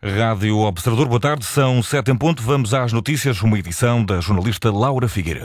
Rádio Observador, boa tarde, são 7 em ponto. Vamos às notícias, uma edição da jornalista Laura Figueiredo.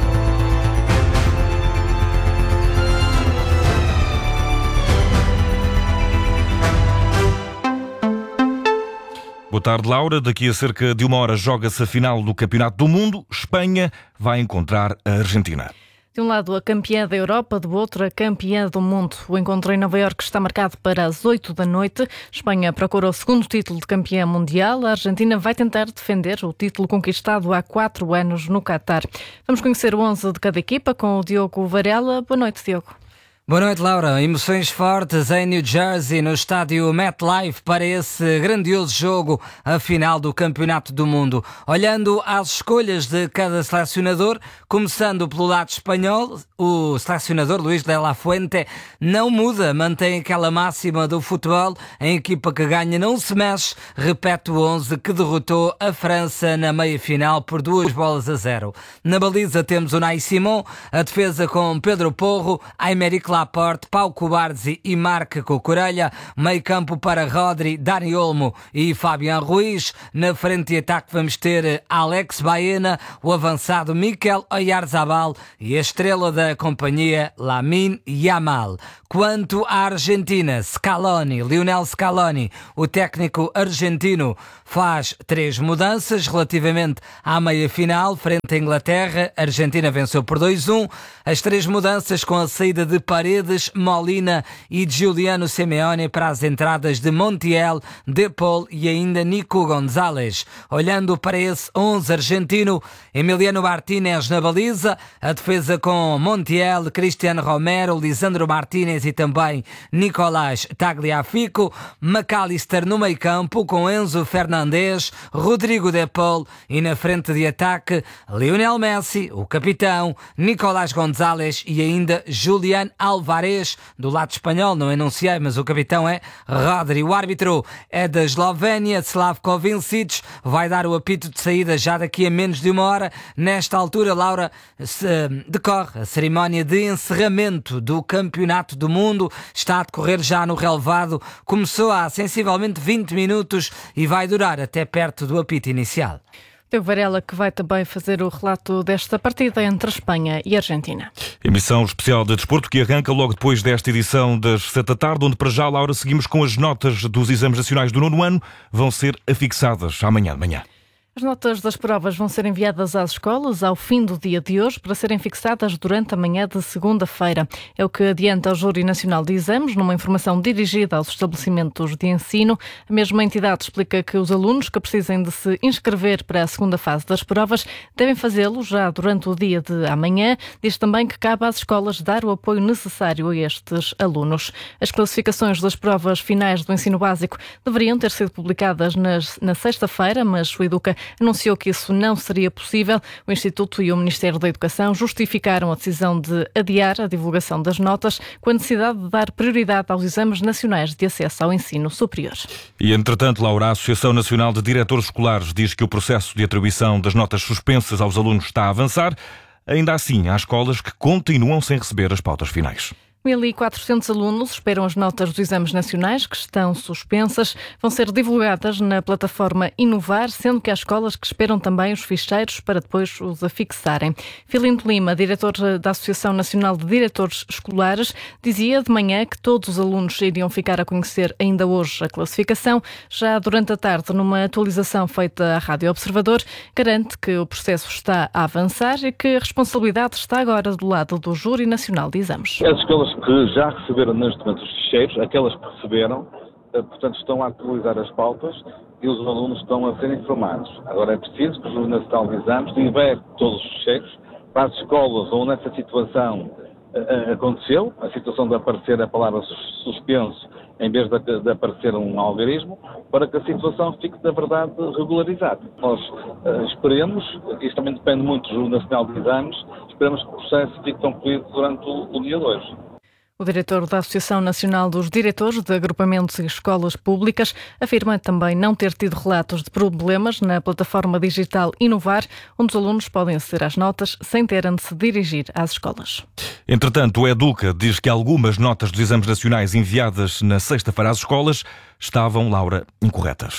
Boa tarde, Laura. Daqui a cerca de uma hora joga-se a final do Campeonato do Mundo. Espanha vai encontrar a Argentina. De um lado, a campeã da Europa, do outro, a campeã do mundo. O encontro em Nova Iorque está marcado para as 8 da noite. Espanha procura o segundo título de campeã mundial. A Argentina vai tentar defender o título conquistado há 4 anos no Qatar. Vamos conhecer o 11 de cada equipa com o Diogo Varela. Boa noite, Diogo. Boa noite, Laura. Emoções fortes em New Jersey, no estádio MetLife, para esse grandioso jogo, a final do Campeonato do Mundo. Olhando às escolhas de cada selecionador, começando pelo lado espanhol, o selecionador Luís de la Fuente não muda, mantém aquela máxima do futebol: a equipa que ganha não se mexe, repete o 11 que derrotou a França na meia-final por 2-0. Na baliza temos o Unai Simón, a defesa com Pedro Porro, Aymeric Laporte, Pau Cubarsí e Marc Cucurella, meio campo para Rodri, Dani Olmo e Fabián Ruiz. Na frente de ataque vamos ter Alex Baena, o avançado Mikel Oyarzabal e a estrela da companhia Lamine Yamal. Quanto à Argentina, Lionel Scaloni, o técnico argentino, faz 3 mudanças relativamente à meia-final frente à Inglaterra. A Argentina venceu por 2-1. As 3 mudanças com a saída de Paredes, Molina e Giuliano Simeone para as entradas de Montiel, De Paul e ainda Nico González. Olhando para esse 11 argentino, Emiliano Martínez na baliza, a defesa com Montiel, Cristiano Romero, Lisandro Martínez e também Nicolás Tagliafico, McAllister no meio campo com Enzo Fernandes, Rodrigo De Paul e na frente de ataque Lionel Messi, o capitão, Nicolás González e ainda Julián Álvarez. Do lado espanhol, não enunciei, mas o capitão é Rodri. O árbitro é da Eslovénia, Slavko Vincic, vai dar o apito de saída já daqui a menos de uma hora. Nesta altura, Laura, decorre a cerimónia de encerramento do Campeonato do Mundo. Está a decorrer já no relevado. Começou há sensivelmente 20 minutos e vai durar até perto do apito inicial. Diogo Varela, que vai também fazer o relato desta partida entre a Espanha e a Argentina. Emissão especial de desporto que arranca logo depois desta edição das 7 da tarde, onde para já, Laura, seguimos com as notas dos exames nacionais do 9º ano. Vão ser afixadas amanhã de manhã. As notas das provas vão ser enviadas às escolas ao fim do dia de hoje para serem fixadas durante a manhã de segunda-feira. É o que adianta o Júri Nacional de Exames numa informação dirigida aos estabelecimentos de ensino. A mesma entidade explica que os alunos que precisem de se inscrever para a segunda fase das provas devem fazê-lo já durante o dia de amanhã. Diz também que cabe às escolas dar o apoio necessário a estes alunos. As classificações das provas finais do ensino básico deveriam ter sido publicadas na sexta-feira, mas o Educa anunciou que isso não seria possível. O Instituto e o Ministério da Educação justificaram a decisão de adiar a divulgação das notas com a necessidade de dar prioridade aos exames nacionais de acesso ao ensino superior. E, entretanto, Laura, a Associação Nacional de Diretores Escolares diz que o processo de atribuição das notas suspensas aos alunos está a avançar. Ainda assim, há escolas que continuam sem receber as pautas finais. 1.400 alunos esperam as notas dos exames nacionais, que estão suspensas. Vão ser divulgadas na plataforma Inovar, sendo que há escolas que esperam também os ficheiros para depois os afixarem. Filindo Lima, diretor da Associação Nacional de Diretores Escolares, dizia de manhã que todos os alunos iriam ficar a conhecer ainda hoje a classificação. Já durante a tarde, numa atualização feita à Rádio Observador, garante que o processo está a avançar e que a responsabilidade está agora do lado do Júri Nacional de Exames. As escolas que já receberam neste momento os ficheiros, aquelas que receberam, portanto estão a atualizar as pautas e os alunos estão a ser informados. Agora é preciso que o Júri Nacional de Exames libere todos os ficheiros para as escolas onde essa situação aconteceu, a situação de aparecer a palavra suspenso em vez de aparecer um algarismo, para que a situação fique, na verdade, regularizada. Nós esperemos, isso também depende muito do Júri Nacional de Exames, esperemos que o processo fique concluído durante o dia de hoje. O diretor da Associação Nacional dos Diretores de Agrupamentos e Escolas Públicas afirma também não ter tido relatos de problemas na plataforma digital Inovar, onde os alunos podem aceder às notas sem terem de se dirigir às escolas. Entretanto, o Educa diz que algumas notas dos exames nacionais enviadas na sexta-feira às escolas estavam, Laura, incorretas.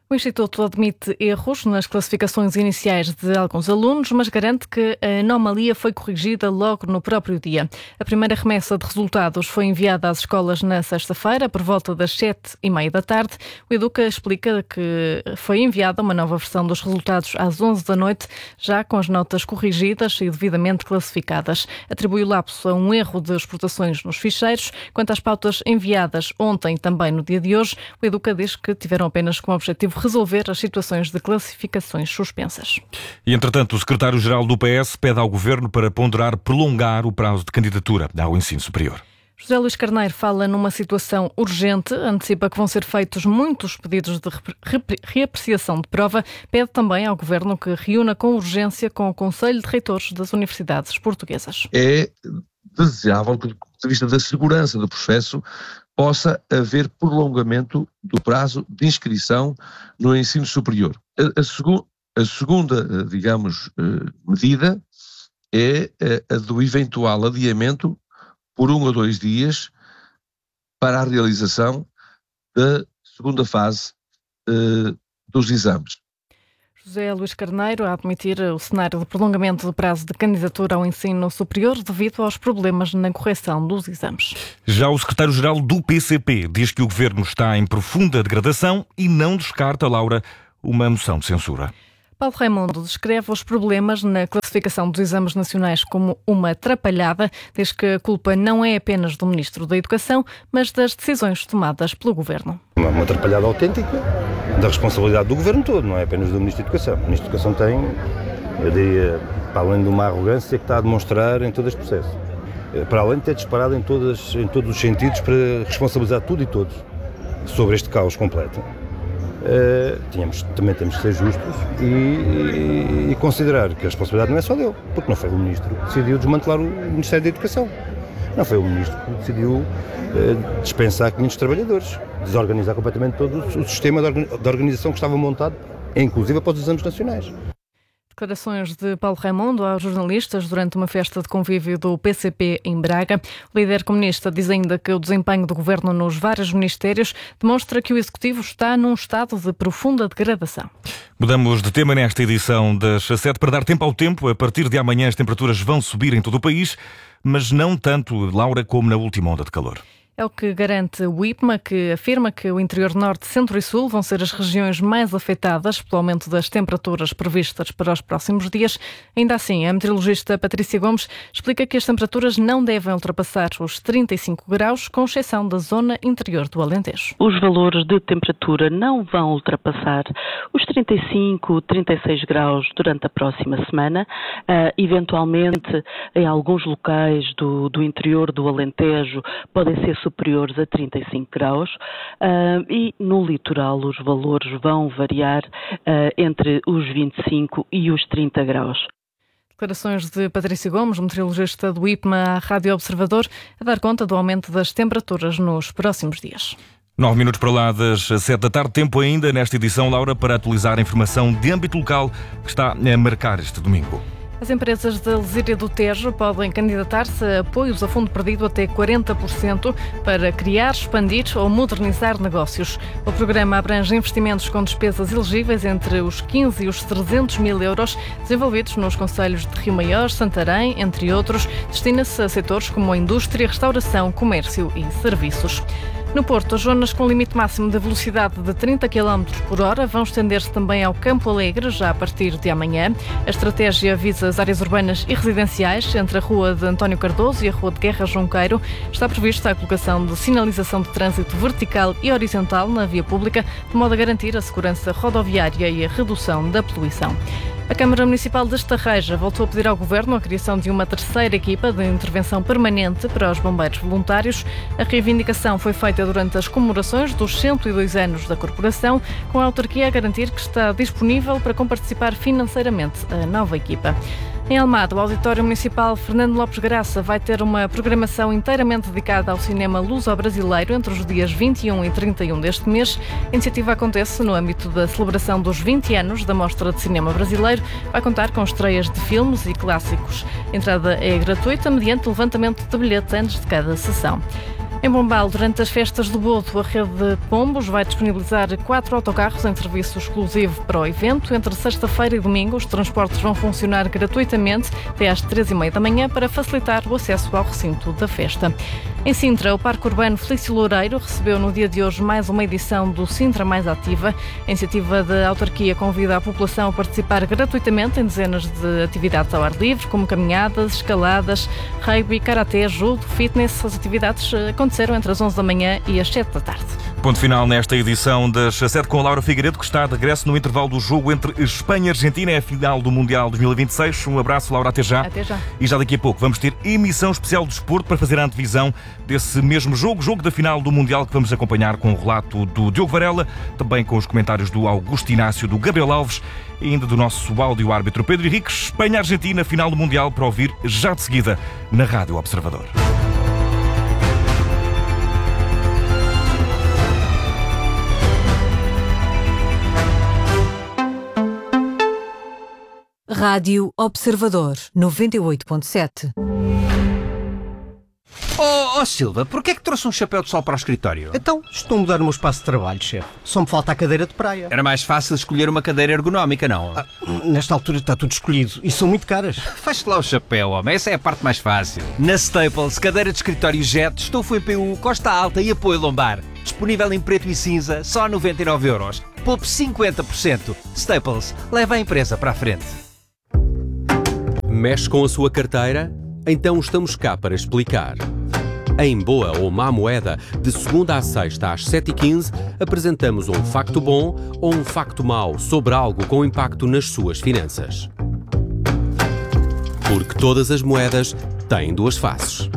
O Instituto admite erros nas classificações iniciais de alguns alunos, mas garante que a anomalia foi corrigida logo no próprio dia. A primeira remessa de resultados foi enviada às escolas na sexta-feira, por volta das 7h30 da tarde. O Educa explica que foi enviada uma nova versão dos resultados às 11 da noite, já com as notas corrigidas e devidamente classificadas. Atribui o lapso a um erro de exportações nos ficheiros. Quanto às pautas enviadas ontem, também no dia de hoje, o Educa diz que tiveram apenas como objetivo resolver as situações de classificações suspensas. E, entretanto, o secretário-geral do PS pede ao Governo para ponderar prolongar o prazo de candidatura ao ensino superior. José Luís Carneiro fala numa situação urgente, antecipa que vão ser feitos muitos pedidos de reapreciação de prova, pede também ao Governo que reúna com urgência com o Conselho de Reitores das Universidades Portuguesas. É desejável, do ponto de vista da segurança do processo, possa haver prolongamento do prazo de inscrição no ensino superior. A segunda, digamos, medida é a do eventual adiamento por 1 ou 2 dias para a realização da segunda fase dos exames. José Luís Carneiro a admitir o cenário de prolongamento do prazo de candidatura ao ensino superior devido aos problemas na correção dos exames. Já o secretário-geral do PCP diz que o Governo está em profunda degradação e não descarta, Laura, uma moção de censura. Paulo Raimundo descreve os problemas na classificação dos exames nacionais como uma atrapalhada, diz que a culpa não é apenas do Ministro da Educação, mas das decisões tomadas pelo Governo. Uma atrapalhada autêntica da responsabilidade do Governo todo, não é apenas do Ministro da Educação. O Ministro da Educação tem, eu diria, para além de uma arrogância que está a demonstrar em todo este processo, para além de ter disparado em todos os sentidos para responsabilizar tudo e todos sobre este caos completo. Também temos que ser justos e considerar que a responsabilidade não é só dele, porque não foi o Ministro que decidiu desmantelar o Ministério da Educação. Não foi o Ministro que decidiu dispensar 500 trabalhadores, desorganizar completamente todo o sistema de organização que estava montado, inclusive após os exames nacionais. Declarações de Paulo Raimundo aos jornalistas durante uma festa de convívio do PCP em Braga. O líder comunista diz ainda que o desempenho do governo nos vários ministérios demonstra que o executivo está num estado de profunda degradação. Mudamos de tema nesta edição das 7 para dar tempo ao tempo. A partir de amanhã as temperaturas vão subir em todo o país, mas não tanto, Laura, como na última onda de calor. É o que garante o IPMA, que afirma que o interior norte, centro e sul vão ser as regiões mais afetadas pelo aumento das temperaturas previstas para os próximos dias. Ainda assim, a meteorologista Patrícia Gomes explica que as temperaturas não devem ultrapassar os 35 graus, com exceção da zona interior do Alentejo. Os valores de temperatura não vão ultrapassar os 35, 36 graus durante a próxima semana. Eventualmente, em alguns locais do interior do Alentejo, podem ser superiores a 35 graus e no litoral os valores vão variar entre os 25 e os 30 graus. Declarações de Patrícia Gomes, meteorologista do IPMA à Rádio Observador, a dar conta do aumento das temperaturas nos próximos dias. 9 minutos para lá das 7 da tarde. Tempo ainda nesta edição, Laura, para atualizar a informação de âmbito local que está a marcar este domingo. As empresas da Lesíria do Tejo podem candidatar-se a apoios a fundo perdido até 40% para criar, expandir ou modernizar negócios. O programa abrange investimentos com despesas elegíveis entre os 15 e os 300 mil euros, desenvolvidos nos concelhos de Rio Maior, Santarém, entre outros. Destina-se a setores como a indústria, restauração, comércio e serviços. No Porto, as zonas com limite máximo de velocidade de 30 km por hora vão estender-se também ao Campo Alegre, já a partir de amanhã. A estratégia visa as áreas urbanas e residenciais entre a Rua de António Cardoso e a Rua de Guerra Junqueiro. Está prevista a colocação de sinalização de trânsito vertical e horizontal na via pública, de modo a garantir a segurança rodoviária e a redução da poluição. A Câmara Municipal de Estarreja voltou a pedir ao Governo a criação de uma terceira equipa de intervenção permanente para os bombeiros voluntários. A reivindicação foi feita durante as comemorações dos 102 anos da corporação, com a autarquia a garantir que está disponível para comparticipar financeiramente a nova equipa. Em Almada, o Auditório Municipal Fernando Lopes Graça vai ter uma programação inteiramente dedicada ao cinema luso-brasileiro entre os dias 21 e 31 deste mês. A iniciativa acontece no âmbito da celebração dos 20 anos da Mostra de Cinema Brasileiro. Vai contar com estreias de filmes e clássicos. A entrada é gratuita mediante levantamento de bilhete antes de cada sessão. Em Pombal, durante as festas do Bodo, a rede de Pombos vai disponibilizar 4 autocarros em serviço exclusivo para o evento. Entre sexta-feira e domingo, os transportes vão funcionar gratuitamente até às 3h30 da manhã para facilitar o acesso ao recinto da festa. Em Sintra, o Parque Urbano Felício Loureiro recebeu no dia de hoje mais uma edição do Sintra Mais Ativa. A iniciativa da autarquia convida a população a participar gratuitamente em dezenas de atividades ao ar livre, como caminhadas, escaladas, rugby, karaté, judo, fitness. As atividades aconteceram entre as 11 da manhã e as 7 da tarde. Ponto final nesta edição das 7 com a Laura Figueiredo, que está de regresso no intervalo do jogo entre Espanha e Argentina. É a final do Mundial 2026. Um abraço, Laura, até já. Até já. E já daqui a pouco vamos ter emissão especial do desporto para fazer a antevisão desse mesmo jogo da final do Mundial, que vamos acompanhar com o relato do Diogo Varela, também com os comentários do Augusto Inácio, do Gabriel Alves e ainda do nosso áudio-árbitro Pedro Henriques. Espanha-Argentina, final do Mundial, para ouvir já de seguida na Rádio Observador. Rádio Observador 98.7. Oh Silva, porquê é que trouxe um chapéu de sol para o escritório? Então, estou a mudar o meu espaço de trabalho, chefe. Só me falta a cadeira de praia. Era mais fácil escolher uma cadeira ergonómica, não? Nesta altura está tudo escolhido e são muito caras. Faz-te lá o chapéu, homem. Essa é a parte mais fácil. Na Staples, cadeira de escritório Jet, estofo EPU, costa alta e apoio lombar. Disponível em preto e cinza, só 99€. Poupe 50%. Staples, leva a empresa para a frente. Mexe com a sua carteira? Então estamos cá para explicar. Em Boa ou Má Moeda, de segunda à sexta às 7h15, apresentamos um facto bom ou um facto mau sobre algo com impacto nas suas finanças. Porque todas as moedas têm duas faces.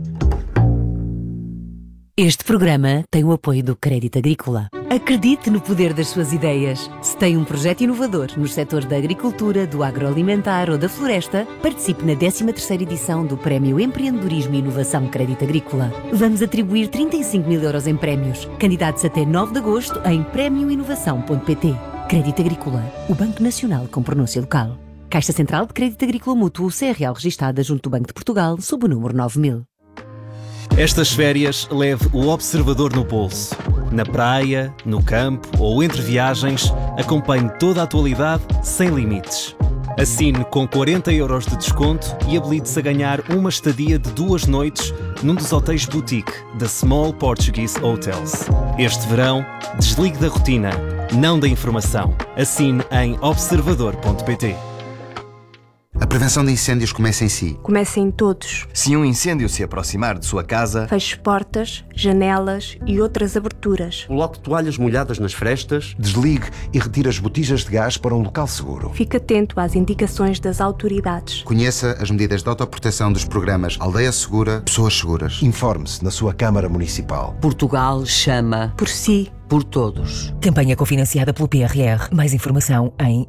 Este programa tem o apoio do Crédito Agrícola. Acredite no poder das suas ideias. Se tem um projeto inovador nos setores da agricultura, do agroalimentar ou da floresta, participe na 13ª edição do Prémio Empreendedorismo e Inovação Crédito Agrícola. Vamos atribuir 35.000€ em prémios. Candidatos até 9 de agosto em premioinovação.pt. Crédito Agrícola, o Banco Nacional com pronúncia local. Caixa Central de Crédito Agrícola Mútuo, CRL registada junto do Banco de Portugal, sob o número 9000. Estas férias leve o Observador no bolso. Na praia, no campo ou entre viagens, acompanhe toda a atualidade sem limites. Assine com 40€ de desconto e habilite-se a ganhar uma estadia de 2 noites num dos hotéis boutique da Small Portuguese Hotels. Este verão, desligue da rotina, não da informação. Assine em observador.pt. A prevenção de incêndios começa em si. Começa em todos. Se um incêndio se aproximar de sua casa, feche portas, janelas e outras aberturas. Coloque toalhas molhadas nas frestas. Desligue e retire as botijas de gás para um local seguro. Fique atento às indicações das autoridades. Conheça as medidas de autoproteção dos programas Aldeia Segura, Pessoas Seguras. Informe-se na sua Câmara Municipal. Portugal chama por si. Por todos. Campanha cofinanciada pelo PRR. Mais informação em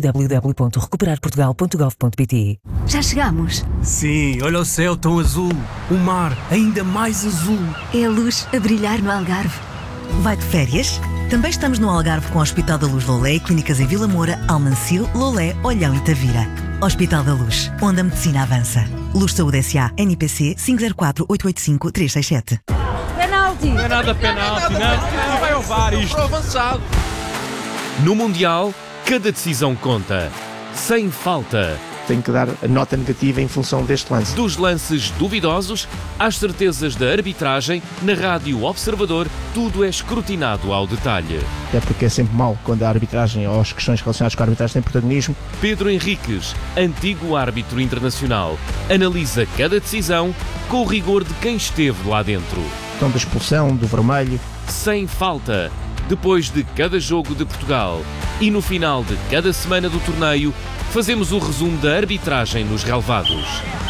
www.recuperarportugal.gov.pt. Já chegamos? Sim, olha o céu tão azul. O mar ainda mais azul. É a luz a brilhar no Algarve. Vai de férias? Também estamos no Algarve com o Hospital da Luz Lolé e clínicas em Vila Moura, Almancil, Lolé, Olhão e Tavira. Hospital da Luz, onde a medicina avança. Luz Saúde S.A. NPC 504-885-367. Penalti! Não é nada penalti, não vai ao VAR isto. Avançado. No Mundial, cada decisão conta. Sem falta. Tenho que dar a nota negativa em função deste lance. Dos lances duvidosos às certezas da arbitragem, na Rádio Observador, tudo é escrutinado ao detalhe. É porque é sempre mau quando a arbitragem ou as questões relacionadas com a arbitragem têm protagonismo. Pedro Henriques, antigo árbitro internacional, analisa cada decisão com o rigor de quem esteve lá dentro. Então da expulsão, do vermelho. Sem falta. Depois de cada jogo de Portugal e no final de cada semana do torneio, fazemos o resumo da arbitragem nos relevados.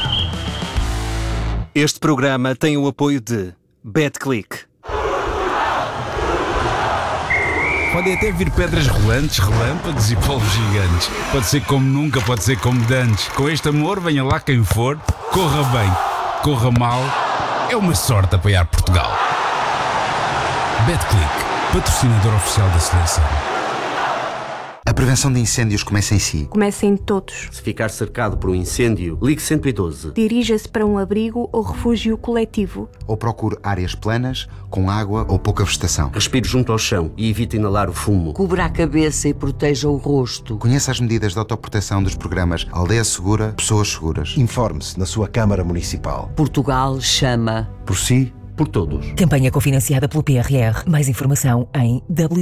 Este programa tem o apoio de BetClick. Podem até vir pedras rolantes, relâmpagos e polvos gigantes. Pode ser como nunca, pode ser como dantes. Com este amor, venha lá quem for, corra bem, corra mal. É uma sorte apoiar Portugal. BetClick, patrocinador oficial da seleção. A A prevenção de incêndios começa em si. Começa em todos. Se ficar cercado por um incêndio, ligue 112. Dirija-se para um abrigo ou refúgio coletivo. Ou procure áreas planas, com água ou pouca vegetação. Respire junto ao chão e evite inalar o fumo. Cubra a cabeça e proteja o rosto. Conheça as medidas de autoproteção dos programas Aldeia Segura, Pessoas Seguras. Informe-se na sua Câmara Municipal. Portugal chama. Por si, por todos. Campanha cofinanciada pelo PRR. Mais informação em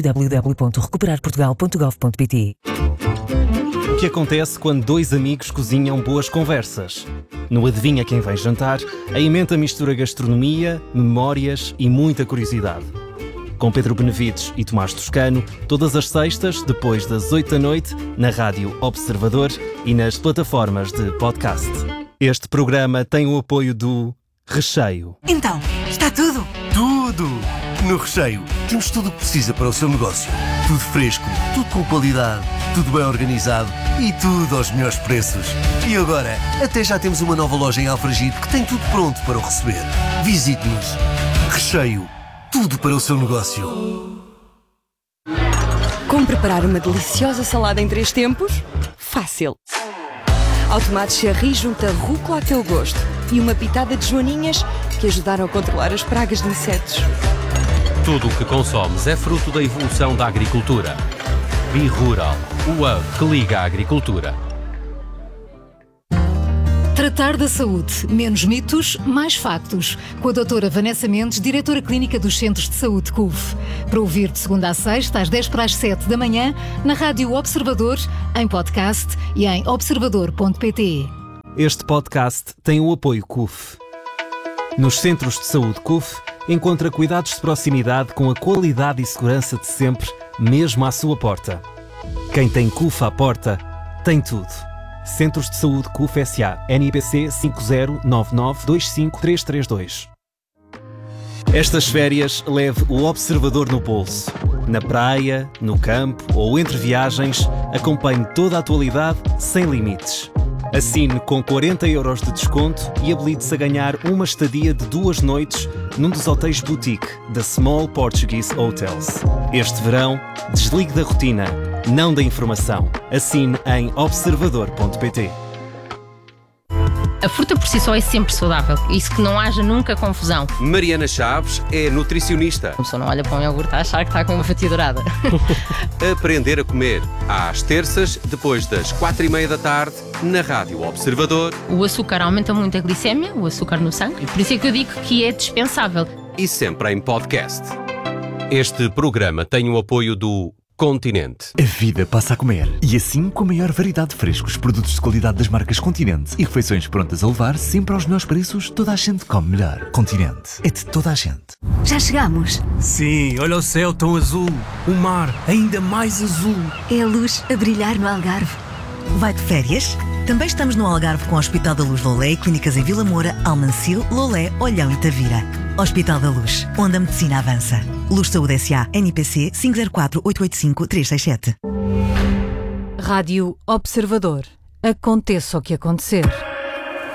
www.recuperarportugal.gov.pt. O que acontece quando dois amigos cozinham boas conversas? No Adivinha Quem Vem Jantar, a emenda mistura gastronomia, memórias e muita curiosidade. Com Pedro Benevides e Tomás Toscano, todas as sextas, depois das 8 da noite, na Rádio Observador e nas plataformas de podcast. Este programa tem o apoio do Recheio. Então, está tudo? Tudo! No Recheio, temos tudo o que precisa para o seu negócio. Tudo fresco, tudo com qualidade, tudo bem organizado e tudo aos melhores preços. E agora, até já temos uma nova loja em Alfragide que tem tudo pronto para o receber. Visite-nos. Recheio, tudo para o seu negócio. Como preparar uma deliciosa salada em 3 tempos? Fácil. Ao tomate cherry junta rúcula a teu gosto e uma pitada de joaninhas que ajudaram a controlar as pragas de insetos. Tudo o que consomes é fruto da evolução da agricultura. B-Rural, o hub que liga a agricultura. Tratar da saúde. Menos mitos, mais factos. Com a doutora Vanessa Mendes, diretora clínica dos Centros de Saúde CUV. Para ouvir de segunda a sexta, às 10:07 da manhã, na Rádio Observador, em podcast e em observador.pt. Este podcast tem o apoio CUF. Nos Centros de Saúde CUF, encontra cuidados de proximidade com a qualidade e segurança de sempre, mesmo à sua porta. Quem tem CUF à porta, tem tudo. Centros de Saúde CUF S.A. NIPC 509925332. Estas férias leve o Observador no bolso. Na praia, no campo ou entre viagens, acompanhe toda a atualidade sem limites. Assine com 40 € de desconto e habilite-se a ganhar uma estadia de 2 noites num dos hotéis boutique da Small Portuguese Hotels. Este verão, desligue da rotina, não da informação. Assine em observador.pt. A fruta por si só é sempre saudável, isso que não haja nunca confusão. Mariana Chaves é nutricionista. A pessoa não olha para um iogurte a achar que está com uma fatia dourada. Aprender a comer, às terças, depois das 4:30 da tarde, na Rádio Observador. O açúcar aumenta muito a glicémia, o açúcar no sangue, por isso é que eu digo que é dispensável. E sempre em podcast. Este programa tem o apoio do Continente. A vida passa a comer. E assim, com a maior variedade de frescos, produtos de qualidade das marcas Continente e refeições prontas a levar, sempre aos melhores preços, toda a gente come melhor. Continente. É de toda a gente. Já chegamos? Sim, olha o céu tão azul. O mar ainda mais azul. É a luz a brilhar no Algarve. Vai de férias? Também estamos no Algarve com o Hospital da Luz Lolé e clínicas em Vila Moura, Almancil, Lolé, Olhão e Tavira. Hospital da Luz, onde a medicina avança. Luz Saúde S.A. NIPC 504-885-367. Rádio Observador. Aconteça o que acontecer.